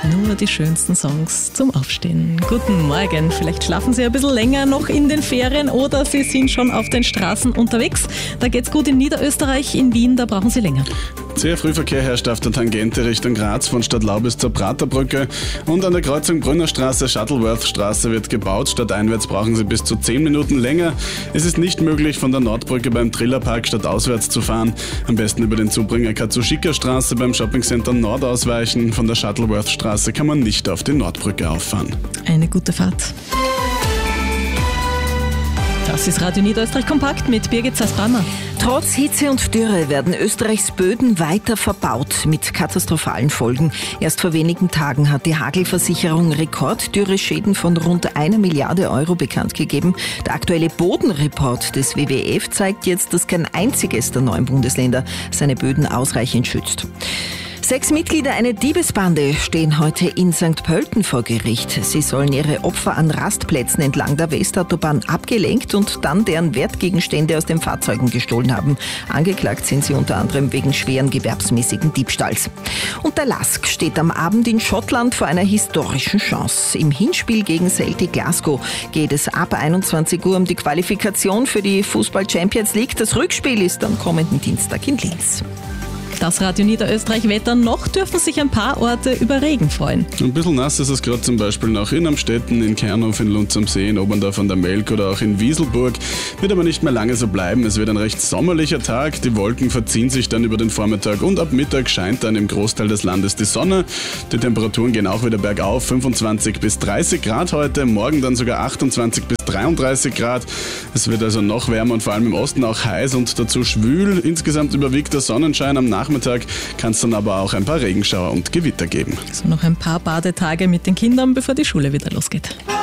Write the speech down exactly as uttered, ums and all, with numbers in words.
Nur die schönsten Songs zum Aufstehen. Guten Morgen. Vielleicht schlafen Sie ein bisschen länger noch in den Ferien oder Sie sind schon auf den Straßen unterwegs. Da geht's gut in Niederösterreich, in Wien, da brauchen Sie länger. Zäher Frühverkehr herrscht auf der Tangente Richtung Graz von Stadtlau bis zur Praterbrücke und an der Kreuzung Brünnerstraße, Shuttleworth-Straße wird gebaut. Stadteinwärts brauchen Sie bis zu zehn Minuten länger. Es ist nicht möglich, von der Nordbrücke beim Trillerpark stadtauswärts zu fahren. Am besten über den Zubringer Katsushika-Straße beim Shoppingcenter Nord ausweichen. Von der Shuttleworth-Straße kann man nicht auf die Nordbrücke auffahren. Eine gute Fahrt. Das ist Radio Niederösterreich kompakt mit Birgit Sass-Brammer. Trotz Hitze und Dürre werden Österreichs Böden weiter verbaut mit katastrophalen Folgen. Erst vor wenigen Tagen hat die Hagelversicherung Rekorddürreschäden von rund einer Milliarde Euro bekannt gegeben. Der aktuelle Bodenreport des W W F zeigt jetzt, dass kein einziges der neuen Bundesländer seine Böden ausreichend schützt. Sechs Mitglieder einer Diebesbande stehen heute in Sankt Pölten vor Gericht. Sie sollen ihre Opfer an Rastplätzen entlang der Westautobahn abgelenkt und dann deren Wertgegenstände aus den Fahrzeugen gestohlen haben. Angeklagt sind sie unter anderem wegen schweren gewerbsmäßigen Diebstahls. Und der Lask steht am Abend in Schottland vor einer historischen Chance. Im Hinspiel gegen Celtic Glasgow geht es ab einundzwanzig Uhr um die Qualifikation für die Fußball Champions League. Das Rückspiel ist am kommenden Dienstag in Linz. Das Radio Niederösterreich Wetter. Noch dürfen sich ein paar Orte über Regen freuen. Ein bisschen nass ist es gerade zum Beispiel noch in Amstetten, in Kernhof, in Lunz am See, in Oberndorf an der Melk oder auch in Wieselburg. Wird aber nicht mehr lange so bleiben. Es wird ein recht sommerlicher Tag. Die Wolken verziehen sich dann über den Vormittag und ab Mittag scheint dann im Großteil des Landes die Sonne. Die Temperaturen gehen auch wieder bergauf. fünfundzwanzig bis dreißig Grad heute, morgen dann sogar achtundzwanzig bis dreiunddreißig Grad. Es wird also noch wärmer und vor allem im Osten auch heiß und dazu schwül. Insgesamt überwiegt der Sonnenschein. Am Nachmittag kann es dann aber auch ein paar Regenschauer und Gewitter geben. So noch ein paar Badetage mit den Kindern, bevor die Schule wieder losgeht.